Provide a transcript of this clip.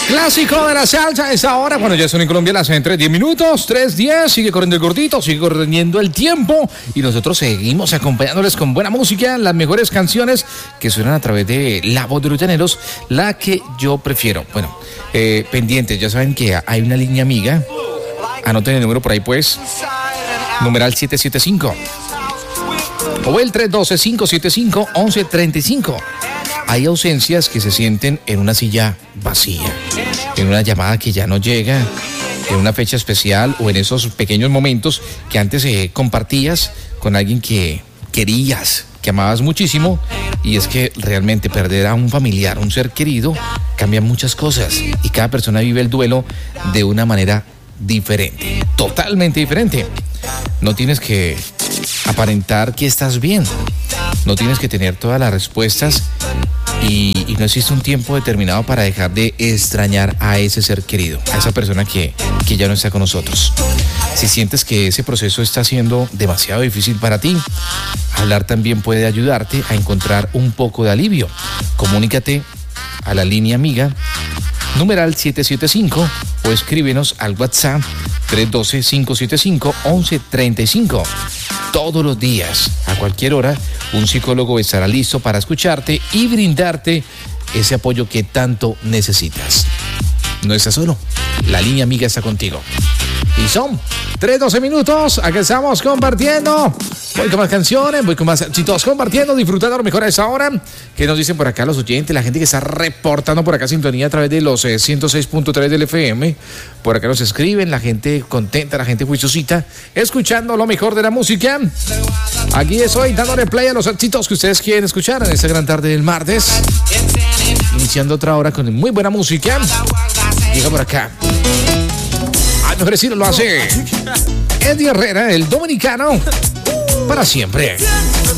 Clásico de la salsa es ahora, cuando ya son en Colombia las entre 10 minutos, 3:10, sigue corriendo el gordito, sigue corriendo el tiempo y nosotros seguimos acompañándoles con buena música, las mejores canciones que suenan a través de La Voz de los Llaneros, la que yo prefiero. Bueno, pendientes, ya saben que hay una línea amiga, anoten el número por ahí pues, numeral 775 o el 312-575-1135. Hay ausencias que se sienten en una silla vacía, en una llamada que ya no llega, en una fecha especial o en esos pequeños momentos que antes compartías con alguien que querías, que amabas muchísimo. Y es que realmente perder a un familiar, un ser querido, cambia muchas cosas y cada persona vive el duelo de una manera diferente, totalmente diferente. No tienes que aparentar que estás bien, no tienes que tener todas las respuestas y no existe un tiempo determinado para dejar de extrañar a ese ser querido, a esa persona que ya no está con nosotros. Si sientes que ese proceso está siendo demasiado difícil para ti, hablar también puede ayudarte a encontrar un poco de alivio. Comunícate a la línea amiga numeral 775 o escríbenos al WhatsApp 312-575-1135. Todos los días, a cualquier hora, un psicólogo estará listo para escucharte y brindarte ese apoyo que tanto necesitas. No estás solo, la línea amiga está contigo. Y son 3:12 minutos, aquí estamos compartiendo. Voy con más canciones, voy con más éxitos, compartiendo, disfrutando lo mejor a esa hora. Que nos dicen por acá los oyentes, la gente que está reportando por acá sintonía a través de los 106.3 del FM. Por acá nos escriben, la gente contenta, la gente juiciosita, escuchando lo mejor de la música. Aquí estoy dándole play a los éxitos que ustedes quieren escuchar en esta gran tarde del martes. Iniciando otra hora con muy buena música. Llega por acá. Al mejor estilo lo hace Eddie Herrera, el dominicano, para siempre.